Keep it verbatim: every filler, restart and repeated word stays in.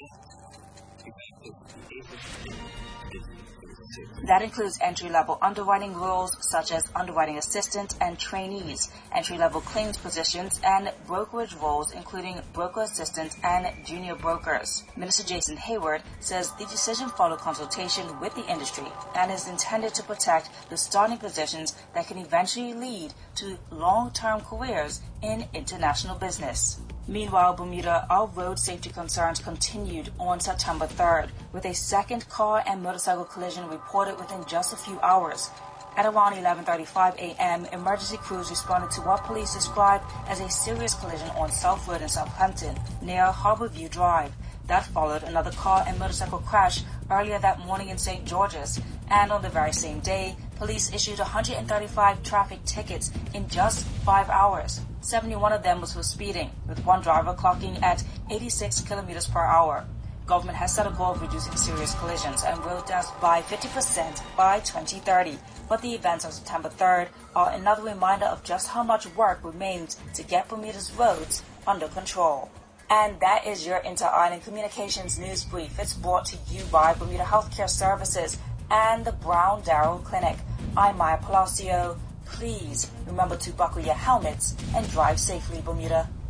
That includes entry-level underwriting roles such as underwriting assistant and trainees, entry-level claims positions, and brokerage roles including broker assistant and junior brokers. Minister Jason Hayward says the decision followed consultation with the industry and is intended to protect the starting positions that can eventually lead to long-term careers in international business. Meanwhile, Bermuda, our road safety concerns continued on September third, with a second car and motorcycle collision reported within just a few hours. At around eleven thirty-five a.m., emergency crews responded to what police described as a serious collision on South Road in Southampton, near Harborview Drive. That followed another car and motorcycle crash earlier that morning in Saint George's. And on the very same day, police issued one hundred thirty-five traffic tickets in just five hours. seventy-one of them was for speeding, with one driver clocking at eighty-six kilometers per hour. Government has set a goal of reducing serious collisions and road deaths by fifty percent by twenty thirty. But the events of September third are another reminder of just how much work remains to get Bermuda's roads under control. And that is your Inter-Island Communications News Brief. It's brought to you by Bermuda Healthcare Services and the Brown Darrow Clinic. I'm Maya Palacio. Please remember to buckle your helmets and drive safely, Bermuda.